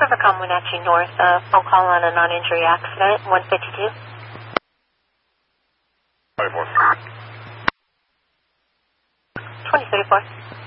Rivercom Wenatchee North, phone call on a non-injury accident, 152. 5-1. 2034.